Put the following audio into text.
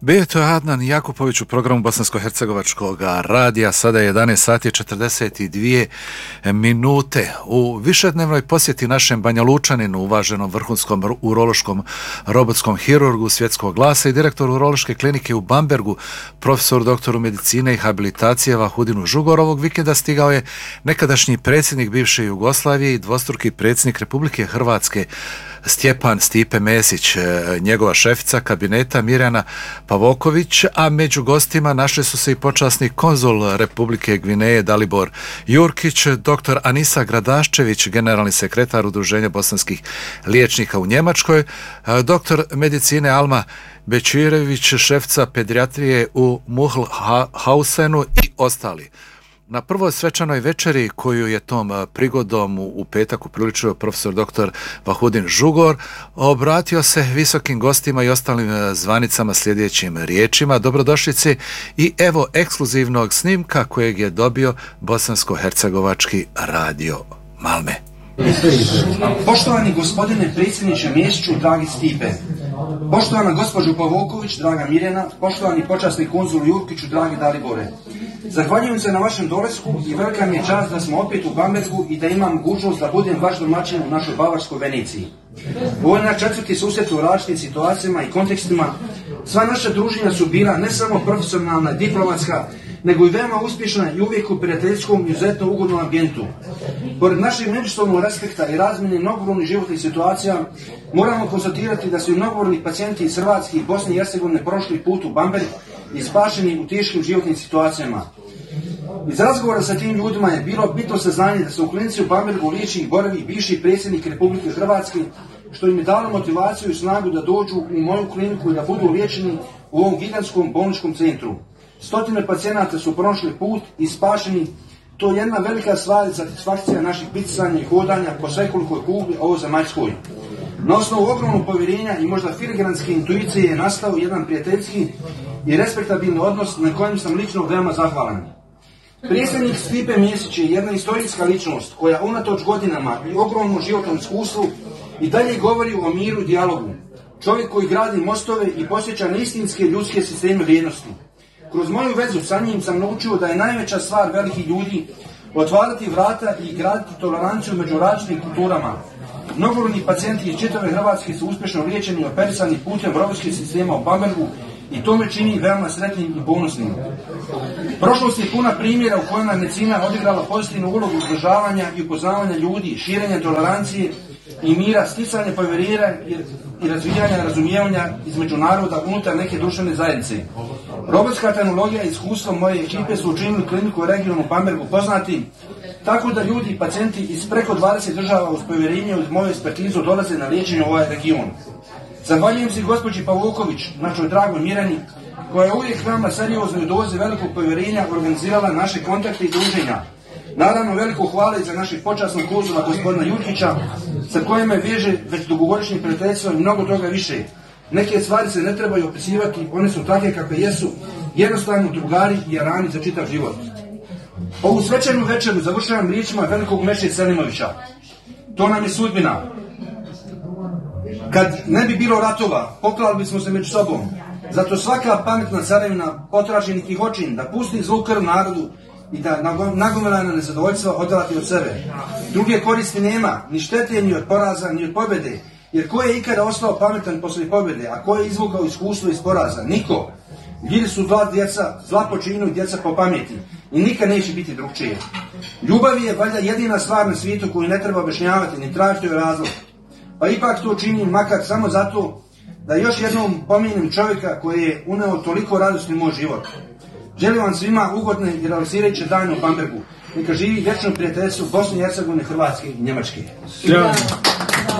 Bio to je Adnan Jakupović u programu Bosansko-hercegovačkog radija. Sada je 11 sati 42 minute. U višednevnoj posjeti našem Banja Lučaninu, uvaženom vrhunskom urološkom robotskom hirurgu svjetskog glasa i direktoru urološke klinike u Bambergu, profesor doktoru medicine i habilitacije Vahudinu Žugor, ovog vikenda stigao je nekadašnji predsjednik bivše Jugoslavije i dvostruki predsjednik Republike Hrvatske Stjepan Stipe Mesić, njegova šefica kabineta Mirjana Pavoković, a među gostima našli su se i počasni konzul Republike Gvineje Dalibor Jurkić, dr. Anisa Gradaščević, generalni sekretar Udruženja bosanskih liječnika u Njemačkoj, dr. medicine Alma Bećirević, šefica pedijatrije u Muhlhausenu i ostali. Na prvoj svečanoj večeri koju je tom prigodom u petak upriličio profesor dr. Vahudin Žugor, obratio se visokim gostima i ostalim zvanicama sljedećim riječima: dobrodošlice i evo ekskluzivnog snimka kojeg je dobio Bosansko-hercegovački radio Malme. Poštovani gospodine predsjedniče Mesiću, dragi Stipe, poštovana gospođo Pavoković, draga Mirjana, poštovani počasni konzul Jurkiću, dragi Dalibore, zahvaljujem se na vašem dolasku i velika mi je čast da smo opet u Bambergu i da imam mogućnost da budem vaš domaćin u našoj bavarskoj Veneciji. Ovo je naš četvrti susret u različitim situacijama i kontekstima. Sva naša druženja su bila ne samo profesionalna, diplomatska, nego i veoma uspješna i uvijek u prijateljskom i izuzetno ugodnom ambijentu. Pored našeg međusobnog respekta i razmjene mnogobrojnih životnih situacija, moramo konstatirati da su i mnogobrojni pacijenti iz Hrvatske i Bosne i Hercegovine prošli put u Bamberg i spašeni u teškim životnim situacijama. Iz razgovora sa tim ljudima je bilo bitno saznanje da se u klinici u Bambergu liječi i boravi bivši predsjednik Republike Hrvatske, što im je dalo motivaciju i snagu da dođu u moju kliniku i da budu liječeni u ovom gigantskom bolničkom centru. Stotine pacijenata su prošli put i spašeni. To je jedna velika stvar i satisfakcija naših bicanja i hodanja po svekolikoj kugli ovozemaljskoj. Na osnovu ogromnog povjerenja i možda filigranske intuicije je nastao jedan prijateljski i respektabilni odnos na kojem sam lično veoma zahvalan. Predsjednik Stipe Mesić je jedna istorijska ličnost koja unatoč godinama i ogromnom životnom iskustvu i dalje govori o miru i dijalogu. Čovjek koji gradi mostove i posjeća na istinske ljudske sisteme vrijednosti. Kroz moju vezu sa njim sam naučio da je najveća stvar velikih ljudi otvarati vrata i graditi toleranciju među različitim kulturama. Mnogobrojni pacijenti iz čitave Hrvatske su uspješno liječeni i operisani putem robotskih sistema u Bambergu i to me čini veoma sretnim i ponosnim. Prošlost je puna primjera u kojima je medicina odigrala pozitivnu ulogu uzdržavanja i upoznavanja ljudi, širenja tolerancije i mira, sticanja povjerenja i razvijanja razumijevanja između naroda unutar neke društvene zajednice. Robotska tehnologija i iskustvo moje ekipe su učinili kliniku u regionu Bambergu poznati, tako da ljudi i pacijenti iz preko 20 država uz povjerenje uz moju ekspertizu dolaze na liječenje u ovaj region. Zahvaljujem se gospođi Pavoković, našoj dragoj Mirjani, koja je uvijek nama seriozno i dozi velikog povjerenja organizirala naše kontakte i druženja. Naravno, veliko hvala i za našeg počasnog konzula gospodina Jurkića, sa kojim me veže već dugogodišnji prijateljstvo i mnogo toga više. Neke stvari se ne trebaju opisivati, one su takve kakve jesu, jednostavno drugari i jarani za čitav život. Ovu svečanu večeru završavam riječima velikog Meše Selimovića. To nam je sudbina. Kad ne bi bilo ratova, poklali bismo se među sobom. Zato svaka pametna carevina potraži neki hoćin da pusti zlu krv narodu i da nagomilana nezadovoljstva odrati od sebe. Druge koristi nema, ni štete, ni od poraza, ni od pobjede. Jer ko je ikada ostao pametan poslije pobjede, a ko je izvukao iskustvo iz poraza? Niko. Ljudi su zla djeca, zla po činu i djeca po pameti. I nikad neće biti drugčije. Ljubav je valjda jedina stvar na svijetu koju ne treba objašnjavati, ni tražiti joj razlog. Pa ipak to činim makar samo zato da još jednom pomijenim čovjeka koji je uneo toliko radosti u moj život. Želim vam svima ugodne i relaksirajuće dane u Bambergu. Neka živi vječno prijateljstvo Bosne i Hercegovine, Hrvatske i Njemačke.